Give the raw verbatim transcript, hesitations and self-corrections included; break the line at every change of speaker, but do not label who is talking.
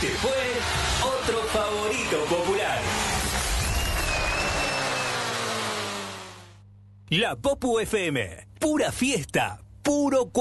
Este fue otro favorito popular. La Popu F M, pura fiesta, puro